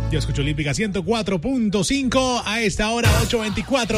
Yo escucho Olímpica 104.5 a esta hora 8:24.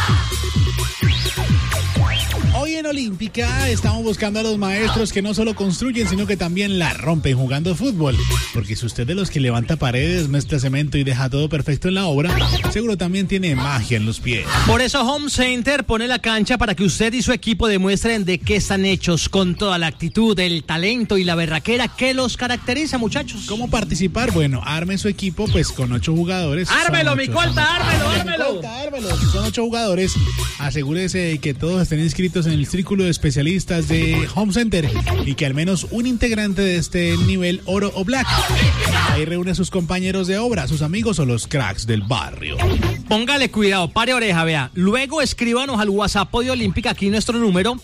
Hoy en Olímpica estamos buscando a los maestros que no solo construyen, sino que también la rompen jugando fútbol. Porque si usted de los que levanta paredes, mezcla cemento y deja todo perfecto en la obra, seguro también tiene magia en los pies. Por eso Home Center pone la cancha para que usted y su equipo demuestren de qué están hechos, con toda la actitud, el talento y la berraquera que los caracteriza, muchachos. ¿Cómo participar? Bueno, arme su equipo pues con 8 jugadores. ¡Ármelo, mi colta! ¡Ármelo! Si son 8 jugadores, asegúrese de que todos estén inscritos en el círculo de especialistas de Home Center y que al menos un integrante de este nivel oro o black. Ahí reúne a sus compañeros de obra, sus amigos o los cracks del barrio. Póngale cuidado, pare oreja, vea. Luego escríbanos al WhatsApp de Olímpica, aquí nuestro número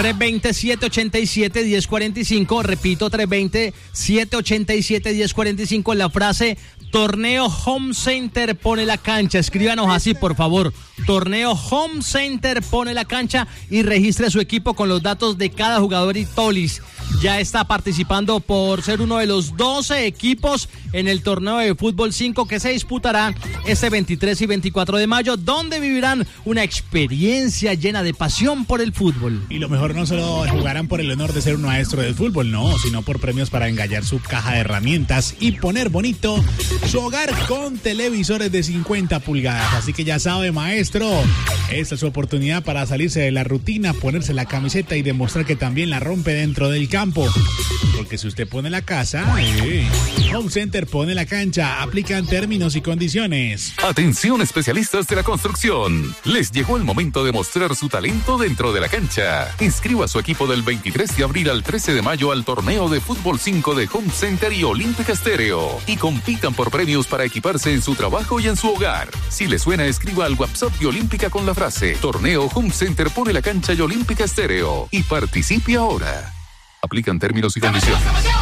320-787-1045. Repito, 320-787-1045 en la frase Torneo Home Center pone la cancha. Escríbanos así, por favor. Torneo Home Center pone la cancha y registre su equipo con los datos de cada jugador y Tolis. Ya está participando por ser uno de los 12 equipos en el torneo de fútbol 5 que se disputará este 23 y 24 de mayo, donde vivirán una experiencia llena de pasión por el fútbol. Y lo mejor, no solo jugarán por el honor de ser un maestro del fútbol, no, sino por premios para engallar su caja de herramientas y poner bonito su hogar con televisores de 50 pulgadas. Así que ya sabe, maestro, esta es su oportunidad para salirse de la rutina, ponerse la camiseta y demostrar que también la rompe dentro del campo. Porque si usted pone la casa, Home Center pone la cancha. Aplican términos y condiciones. Atención, especialistas de la construcción. Les llegó el momento de mostrar su talento dentro de la cancha. Inscriba a su equipo del 23 de abril al 13 de mayo al torneo de fútbol 5 de Home Center y Olímpica Estéreo. Y compitan por premios para equiparse en su trabajo y en su hogar. Si le suena, escriba al WhatsApp de Olímpica con la frase Torneo Home Center pone la cancha y Olímpica Estéreo. Y participe ahora. Aplican términos y condiciones.